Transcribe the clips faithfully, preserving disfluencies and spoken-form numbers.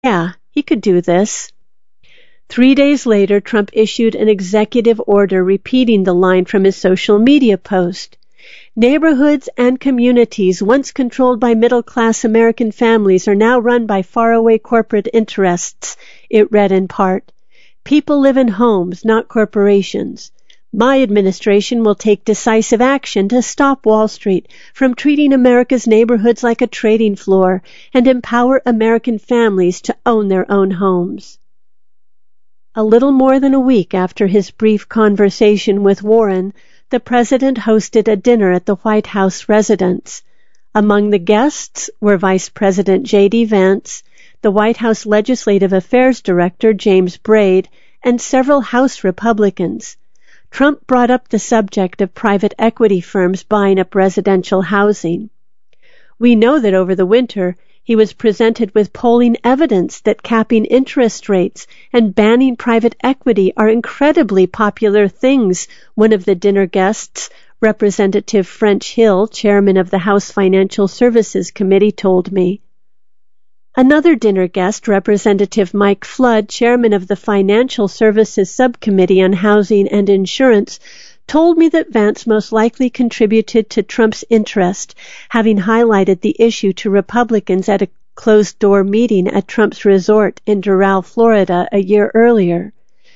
Yeah, he could do this. Three days later, Trump issued an executive order repeating the line from his social media post. Neighborhoods and communities once controlled by middle-class American families are now run by faraway corporate interests, it read in part. People live in homes, not corporations. My administration will take decisive action to stop Wall Street from treating America's neighborhoods like a trading floor and empower American families to own their own homes. A little more than a week after his brief conversation with Warren, the president hosted a dinner at the White House residence. Among the guests were Vice President J D Vance, the White House Legislative Affairs Director James Braid, and several House Republicans. Trump brought up the subject of private equity firms buying up residential housing. We know that over the winter, he was presented with polling evidence that capping interest rates and banning private equity are incredibly popular things, one of the dinner guests, Representative French Hill, chairman of the House Financial Services Committee, told me. Another dinner guest, Representative Mike Flood, chairman of the Financial Services Subcommittee on Housing and Insurance, told me that Vance most likely contributed to Trump's interest, having highlighted the issue to Republicans at a closed-door meeting at Trump's resort in Doral, Florida, a year earlier.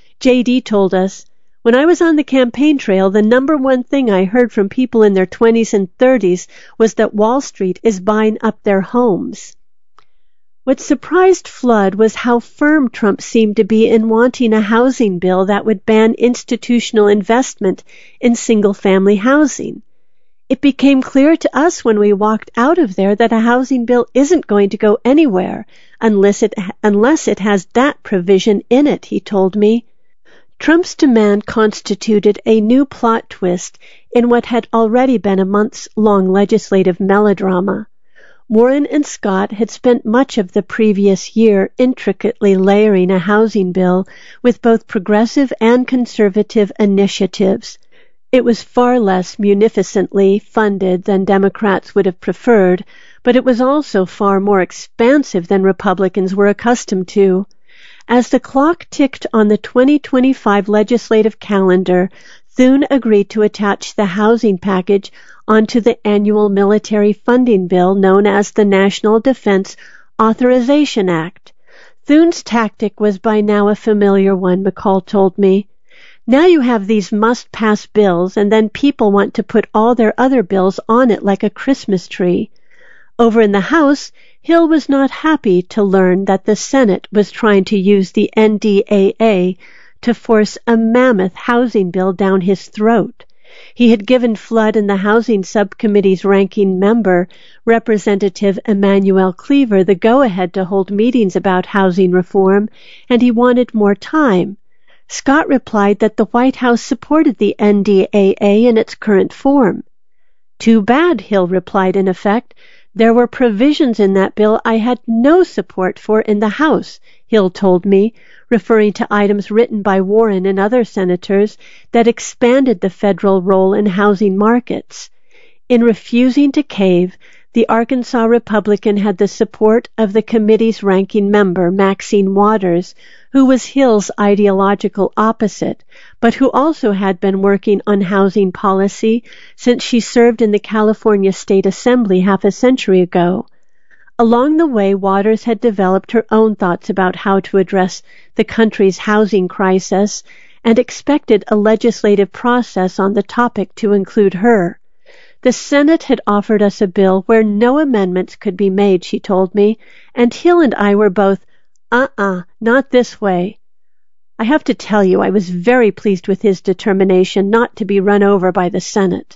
J D told us, "When I was on the campaign trail, the number one thing I heard from people in their twenties and thirties was that Wall Street is buying up their homes." What surprised Flood was how firm Trump seemed to be in wanting a housing bill that would ban institutional investment in single-family housing. It became clear to us when we walked out of there that a housing bill isn't going to go anywhere unless it, unless it has that provision in it, he told me. Trump's demand constituted a new plot twist in what had already been a months-long legislative melodrama. Warren and Scott had spent much of the previous year intricately layering a housing bill with both progressive and conservative initiatives. It was far less munificently funded than Democrats would have preferred, but it was also far more expansive than Republicans were accustomed to. As the clock ticked on the twenty twenty-five legislative calendar, Thune agreed to attach the housing package onto the annual military funding bill known as the National Defense Authorization Act. Thune's tactic was by now a familiar one, McCall told me. Now you have these must-pass bills, and then people want to put all their other bills on it like a Christmas tree. Over in the House, Hill was not happy to learn that the Senate was trying to use the N D A A to force a mammoth housing bill down his throat. He had given Flood and the Housing Subcommittee's ranking member, Representative Emanuel Cleaver, the go-ahead to hold meetings about housing reform, and he wanted more time. Scott replied that the White House supported the N D A A in its current form. Too bad, Hill replied in effect. There were provisions in that bill I had no support for in the House, Hill told me, referring to items written by Warren and other senators that expanded the federal role in housing markets. In refusing to cave, the Arkansas Republican had the support of the committee's ranking member, Maxine Waters, who was Hill's ideological opposite, but who also had been working on housing policy since she served in the California State Assembly half a century ago. Along the way, Waters had developed her own thoughts about how to address the country's housing crisis and expected a legislative process on the topic to include her. The Senate had offered us a bill where no amendments could be made, she told me, and Hill and I were both, uh-uh, not this way. I have to tell you, I was very pleased with his determination not to be run over by the Senate.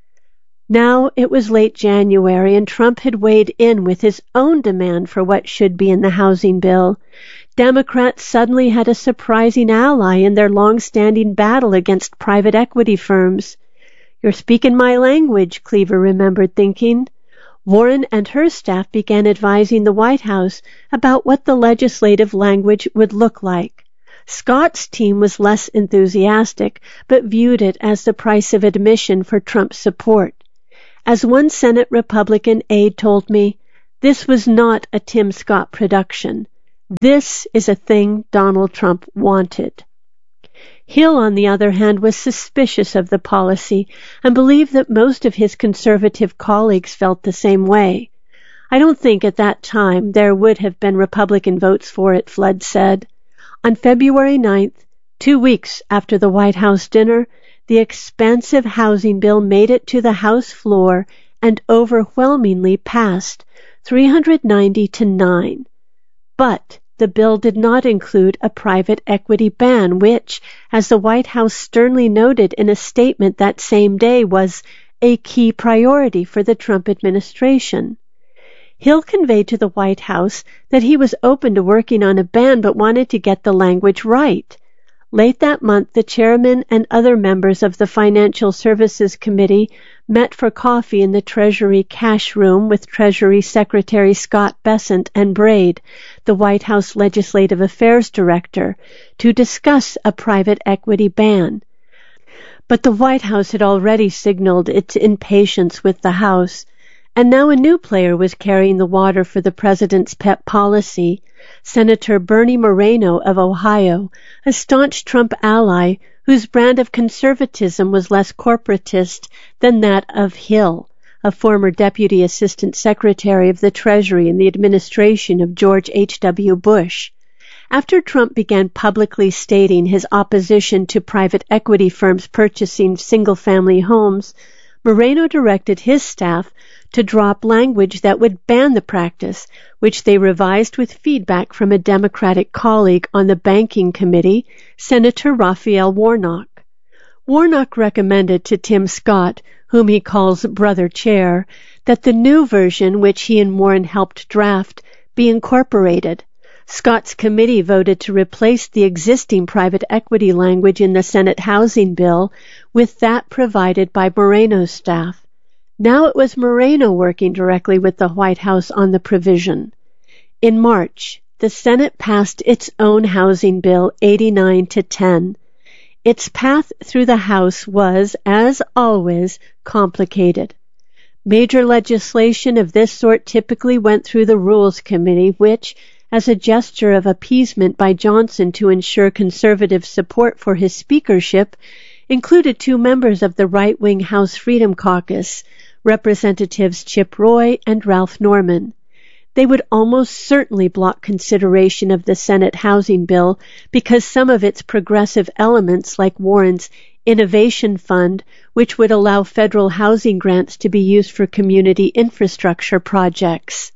Now it was late January, and Trump had weighed in with his own demand for what should be in the housing bill. Democrats suddenly had a surprising ally in their long-standing battle against private equity firms. You're speaking my language, Cleaver remembered thinking. Warren and her staff began advising the White House about what the legislative language would look like. Scott's team was less enthusiastic, but viewed it as the price of admission for Trump's support. As one Senate Republican aide told me, this was not a Tim Scott production. This is a thing Donald Trump wanted. Hill, on the other hand, was suspicious of the policy and believed that most of his conservative colleagues felt the same way. I don't think at that time there would have been Republican votes for it, Flood said. On February ninth, two weeks after the White House dinner, the expansive housing bill made it to the House floor and overwhelmingly passed, three hundred ninety to nine. But the bill did not include a private equity ban, which, as the White House sternly noted in a statement that same day, was a key priority for the Trump administration. Hill conveyed to the White House that he was open to working on a ban but wanted to get the language right. Late that month, the chairman and other members of the Financial Services Committee met for coffee in the Treasury cash room with Treasury Secretary Scott Bessent and Braid, the White House Legislative Affairs Director, to discuss a private equity ban. But the White House had already signaled its impatience with the House, and now a new player was carrying the water for the president's pet policy. Senator Bernie Moreno of Ohio, a staunch Trump ally whose brand of conservatism was less corporatist than that of Hill, a former Deputy Assistant Secretary of the Treasury in the administration of George H W Bush. After Trump began publicly stating his opposition to private equity firms purchasing single-family homes, Moreno directed his staff to drop language that would ban the practice, which they revised with feedback from a Democratic colleague on the Banking Committee, Senator Raphael Warnock. Warnock recommended to Tim Scott, whom he calls Brother Chair, that the new version, which he and Warren helped draft, be incorporated. Scott's committee voted to replace the existing private equity language in the Senate housing bill with that provided by Moreno's staff. Now it was Moreno working directly with the White House on the provision. In March, the Senate passed its own housing bill eighty-nine to ten. Its path through the House was, as always, complicated. Major legislation of this sort typically went through the Rules Committee, which, as a gesture of appeasement by Johnson to ensure conservative support for his speakership, included two members of the right-wing House Freedom Caucus, Representatives Chip Roy and Ralph Norman. They would almost certainly block consideration of the Senate housing bill because some of its progressive elements, like Warren's Innovation Fund, which would allow federal housing grants to be used for community infrastructure projects.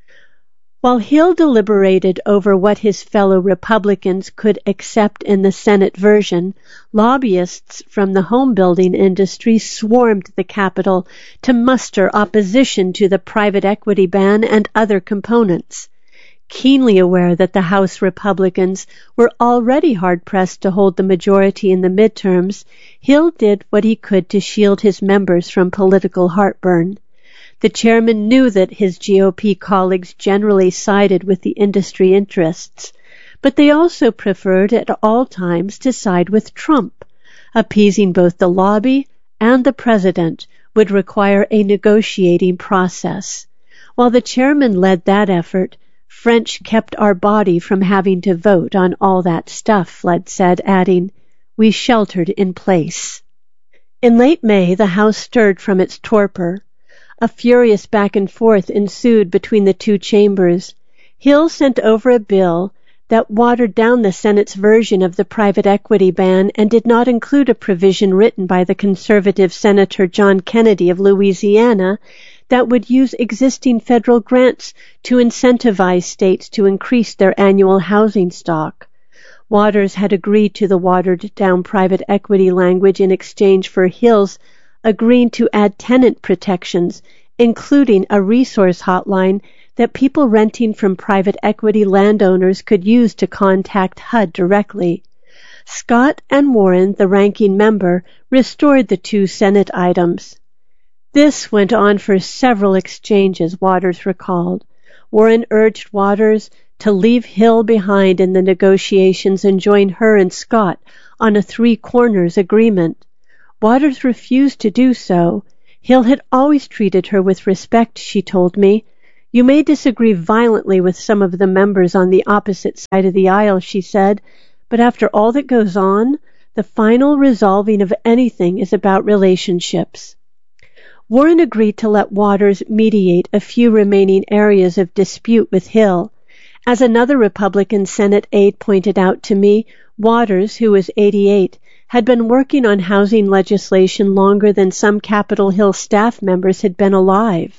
While Hill deliberated over what his fellow Republicans could accept in the Senate version, lobbyists from the home building industry swarmed the Capitol to muster opposition to the private equity ban and other components. Keenly aware that the House Republicans were already hard-pressed to hold the majority in the midterms, Hill did what he could to shield his members from political heartburn. The chairman knew that his G O P colleagues generally sided with the industry interests, but they also preferred at all times to side with Trump. Appeasing both the lobby and the president would require a negotiating process. While the chairman led that effort, French kept our body from having to vote on all that stuff, Flood said, adding, "We sheltered in place." In late May, the House stirred from its torpor. A furious back and forth ensued between the two chambers. Hill sent over a bill that watered down the Senate's version of the private equity ban and did not include a provision written by the conservative Senator John Kennedy of Louisiana that would use existing federal grants to incentivize states to increase their annual housing stock. Waters had agreed to the watered-down private equity language in exchange for Hill's agreeing to add tenant protections, including a resource hotline that people renting from private equity landowners could use to contact H U D directly. Scott and Warren, the ranking member, restored the two Senate items. This went on for several exchanges, Waters recalled. Warren urged Waters to leave Hill behind in the negotiations and join her and Scott on a three-corners agreement. Waters refused to do so. Hill had always treated her with respect, she told me. You may disagree violently with some of the members on the opposite side of the aisle, she said, but after all that goes on, the final resolving of anything is about relationships. Warren agreed to let Waters mediate a few remaining areas of dispute with Hill. As another Republican Senate aide pointed out to me, Waters, who was eighty-eight, had been working on housing legislation longer than some Capitol Hill staff members had been alive.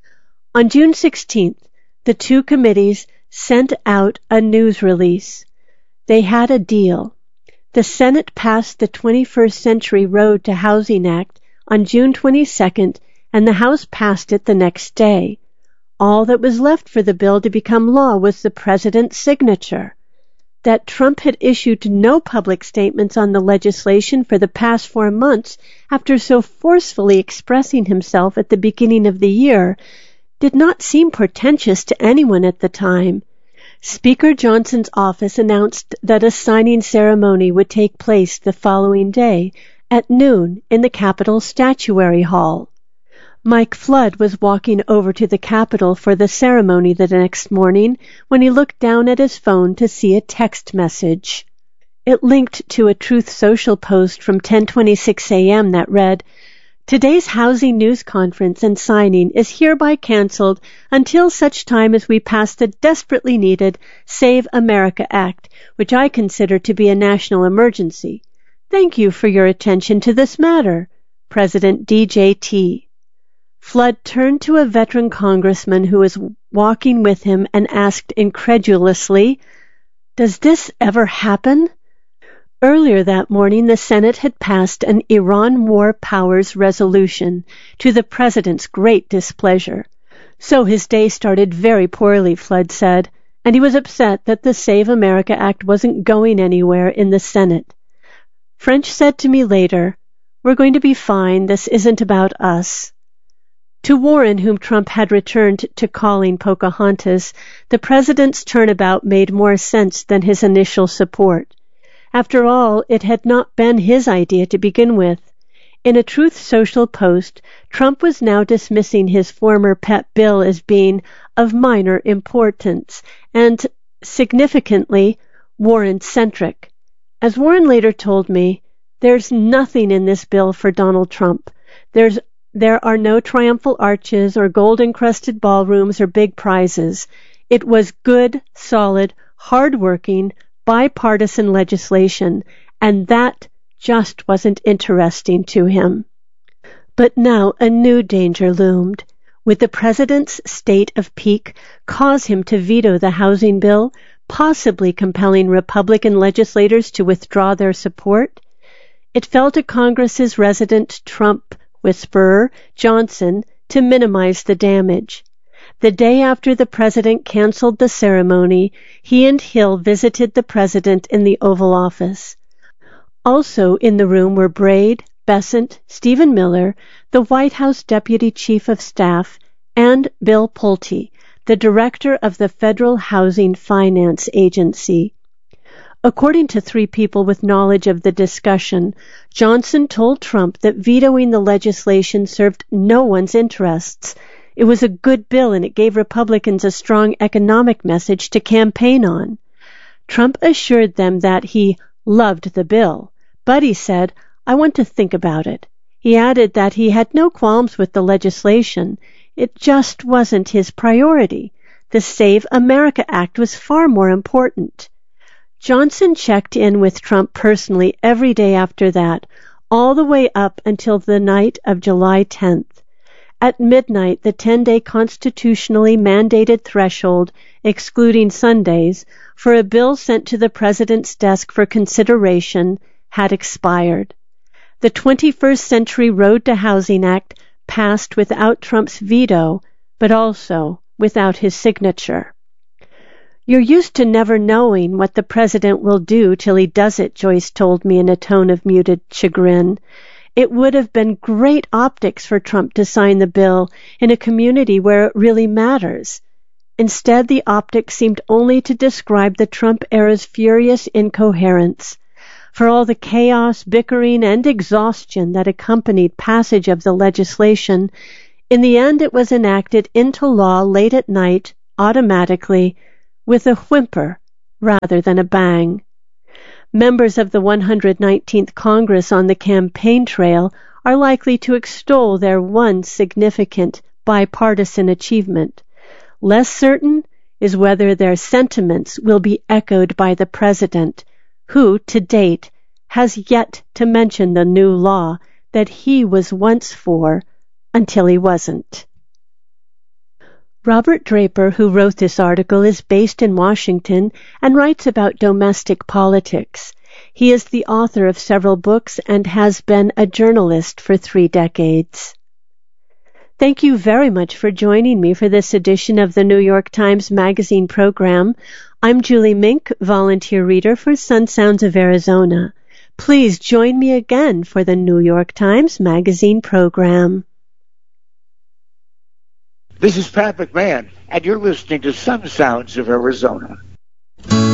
On June sixteenth, the two committees sent out a news release. They had a deal. The Senate passed the twenty-first Century Road to Housing Act on June twenty-second, and the House passed it the next day. All that was left for the bill to become law was the president's signature. That Trump had issued no public statements on the legislation for the past four months after so forcefully expressing himself at the beginning of the year did not seem portentous to anyone at the time. Speaker Johnson's office announced that a signing ceremony would take place the following day at noon in the Capitol Statuary Hall. Mike Flood was walking over to the Capitol for the ceremony the next morning when he looked down at his phone to see a text message. It linked to a Truth Social post from ten twenty-six a.m. that read, "Today's housing news conference and signing is hereby canceled until such time as we pass the desperately needed Save America Act, which I consider to be a national emergency. Thank you for your attention to this matter. President D J T." Flood turned to a veteran congressman who was walking with him and asked incredulously, "Does this ever happen?" Earlier that morning, the Senate had passed an Iran War Powers Resolution, to the president's great displeasure. So his day started very poorly, Flood said, and he was upset that the Save America Act wasn't going anywhere in the Senate. French said to me later, "We're going to be fine. This isn't about us." To Warren, whom Trump had returned to calling Pocahontas, the president's turnabout made more sense than his initial support. After all, it had not been his idea to begin with. In a Truth Social post, Trump was now dismissing his former pet bill as being of minor importance and, significantly, Warren-centric. As Warren later told me, "There's nothing in this bill for Donald Trump. There's There are no triumphal arches or gold-encrusted ballrooms or big prizes. It was good, solid, hard-working, bipartisan legislation, and that just wasn't interesting to him." But now a new danger loomed. Would the president's state of pique cause him to veto the housing bill, possibly compelling Republican legislators to withdraw their support? It fell to Congress's resident Trump whisperer, Johnson, to minimize the damage. The day after the president canceled the ceremony, he and Hill visited the president in the Oval Office. Also in the room were Braid, Bessent, Stephen Miller, the White House Deputy Chief of Staff, and Bill Pulte, the director of the Federal Housing Finance Agency. According to three people with knowledge of the discussion, Johnson told Trump that vetoing the legislation served no one's interests. It was a good bill and it gave Republicans a strong economic message to campaign on. Trump assured them that he loved the bill, but he said, "I want to think about it." He added that he had no qualms with the legislation. It just wasn't his priority. The Save America Act was far more important. Johnson checked in with Trump personally every day after that, all the way up until the night of July tenth. At midnight, the ten-day constitutionally mandated threshold, excluding Sundays, for a bill sent to the president's desk for consideration had expired. The twenty-first Century Road to Housing Act passed without Trump's veto, but also without his signature. "You're used to never knowing what the president will do till he does it," Joyce told me in a tone of muted chagrin. It would have been great optics for Trump to sign the bill in a community where it really matters. Instead, the optics seemed only to describe the Trump era's furious incoherence. For all the chaos, bickering, and exhaustion that accompanied passage of the legislation, In the end, it was enacted into law late at night, automatically, with a whimper rather than a bang. Members of the one hundred nineteenth Congress on the campaign trail are likely to extol their one significant bipartisan achievement. Less certain is whether their sentiments will be echoed by the president, who, to date, has yet to mention the new law that he was once for until he wasn't. Robert Draper, who wrote this article, is based in Washington and writes about domestic politics. He is the author of several books and has been a journalist for three decades. Thank you very much for joining me for this edition of the New York Times Magazine program. I'm Julie Mink, volunteer reader for Sun Sounds of Arizona. Please join me again for the New York Times Magazine program. This is Pat McMahon, and you're listening to Sun Sounds of Arizona.